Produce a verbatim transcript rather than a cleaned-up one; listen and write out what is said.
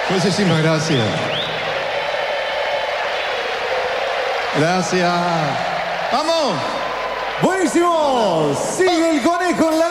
Muchísimas gracias. Gracias. ¡Vamos! Buenísimo. Sigue el conejo en la